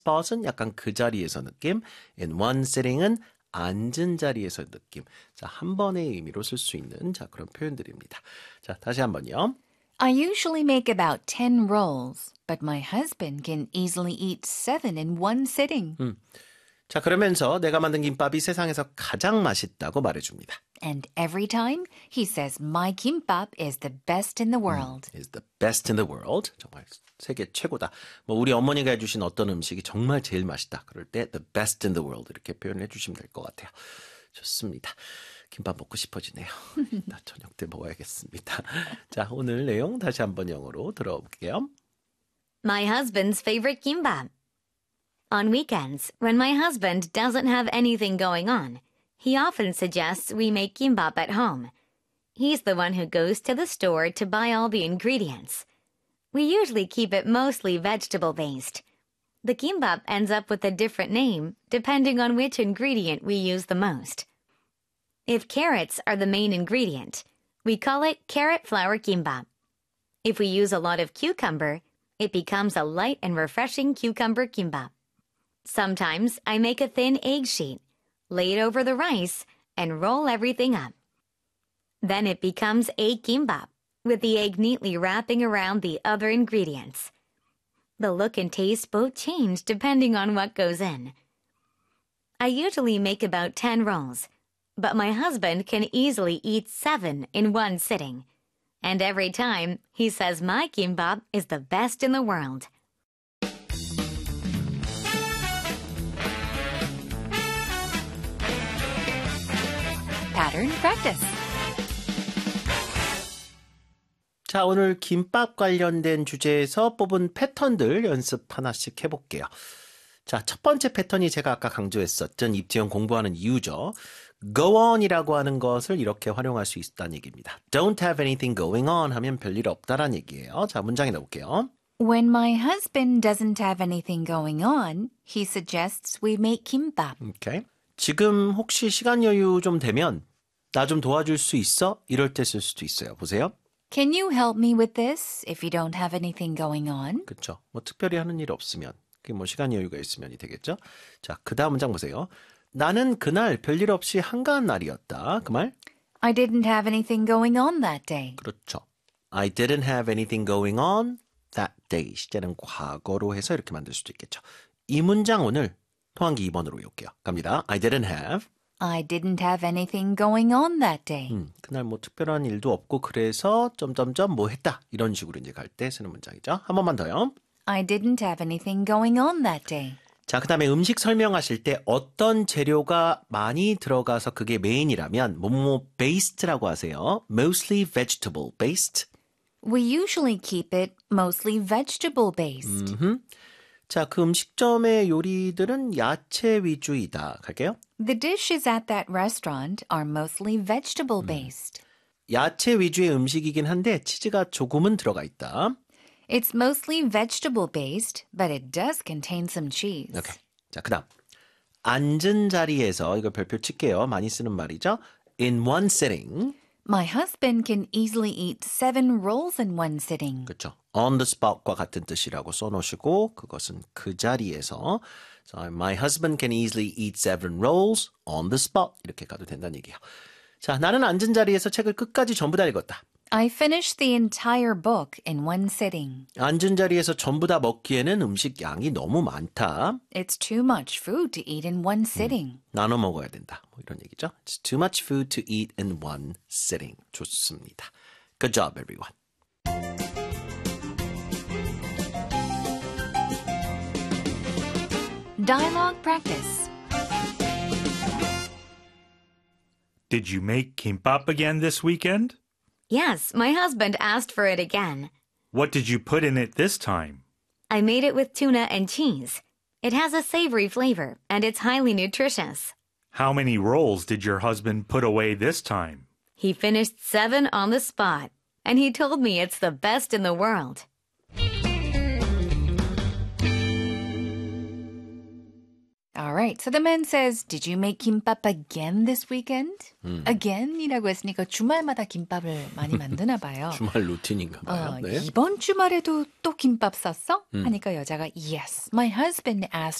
spot은 약간 그 자리에서 느낌, in one sitting은 앉은 자리에서 느낌. 자, 한 번의 의미로 쓸 수 있는 자, 그런 표현들입니다. 자, 다시 한번요. I usually make about 10 rolls, but my husband can easily eat 7 in one sitting. 자, 그러면서 내가 만든 김밥이 세상에서 가장 맛있다고 말해줍니다. And every time he says my kimbap is the best in the world. is the best in the world. 정말 세계 최고다. 뭐 우리 어머니가 해주신 어떤 음식이 정말 제일 맛있다. 그럴 때 the best in the world 이렇게 표현을 해주시면 될 것 같아요. 좋습니다. 김밥 먹고 싶어지네요. 나 저녁 때 먹어야겠습니다. 자, 오늘 내용 다시 한번 영어로 들어볼게요. My husband's favorite kimbap. On weekends, when my husband doesn't have anything going on, he often suggests we make kimbap at home. He's the one who goes to the store to buy all the ingredients. We usually keep it mostly vegetable-based. The kimbap ends up with a different name, depending on which ingredient we use the most. If carrots are the main ingredient, we call it carrot flour kimbap. If we use a lot of cucumber, it becomes a light and refreshing cucumber kimbap. Sometimes I make a thin egg sheet, lay it over the rice, and roll everything up. Then it becomes egg kimbap, with the egg neatly wrapping around the other ingredients. The look and taste both change depending on what goes in. I usually make about 10 rolls, but my husband can easily eat 7 in one sitting. And every time, he says my kimbap is the best in the world. Pattern practice. 자, 오늘 김밥 관련된 주제에서 뽑은 패턴들 연습 하나씩 해볼게요. 자, 첫 번째 패턴이 제가 아까 강조했었던 입지형 공부하는 이유죠. go on이라고 하는 것을 이렇게 활용할 수 있다는 얘기입니다. Don't have anything going on 하면 별일 없다라는 얘기예요. 자, 문장에 넣을게요. When my husband doesn't have anything going on, he suggests we make kimbap. Okay. 지금 혹시 시간 여유 좀 되면 나 좀 도와줄 수 있어? 이럴 때 쓸 수도 있어요. 보세요. Can you help me with this if you don't have anything going on? 그렇죠. 뭐 특별히 하는 일 없으면, 그게 뭐 시간 여유가 있으면이 되겠죠. 자, 그 다음 문장 보세요. 나는 그날 별일 없이 한가한 날이었다. 그 말? I didn't have anything going on that day. 그렇죠. I didn't have anything going on that day. 시제는 과거로 해서 이렇게 만들 수도 있겠죠. 이 문장 오늘 통한기 2번으로 외울게요. 갑니다. I didn't have anything going on that day. 그날 뭐 특별한 일도 없고 그래서 점점점 뭐 했다. 이런 식으로 이제 갈 때 쓰는 문장이죠. 한 번만 더요. I didn't have anything going on that day. 자, 그 다음에 음식 설명하실 때 어떤 재료가 많이 들어가서 그게 메인이라면 뭐뭐 based라고 하세요. Mostly vegetable based. We usually keep it mostly vegetable based. 자, 그 음식점의 요리들은 야채 위주이다. 갈게요. The dishes at that restaurant are mostly vegetable based. 야채 위주의 음식이긴 한데 치즈가 조금은 들어가 있다. It's mostly vegetable based, but it does contain some cheese. 오케이. 자, 그 다음. 앉은 자리에서 이거 별표 칠게요. 많이 쓰는 말이죠. In one sitting. My husband can easily eat 7 rolls in one sitting. 그렇죠. On the spot과 같은 뜻이라고 써놓으시고 그것은 그 자리에서 so my husband can easily eat 7 rolls on the spot 이렇게 가도 된다는 얘기예요. 자, 나는 앉은 자리에서 책을 끝까지 전부 다 읽었다. I finished the entire book in one sitting. 앉은 자리에서 전부 다 먹기에는 음식 양이 너무 많다. It's too much food to eat in one sitting. 나눠 먹어야 된다. 뭐 이런 얘기죠. It's too much food to eat in one sitting. 좋습니다. Good job, everyone. Dialogue practice. Did you make kimbap again this weekend? Yes, my husband asked for it again. What did you put in it this time? I made it with tuna and cheese. It has a savory flavor, and it's highly nutritious. How many rolls did your husband put away this time? He finished 7 on the spot, and he told me it's the best in the world. All right. So the man says, did you make kimbap again this weekend? Again이라고 했으니까 주말마다 김밥을 많이 만드나 봐요. 주말 루틴인가 봐요. 네. 이번 주말에도 또 김밥 쌌어? 하니까 여자가 yes, my husband asked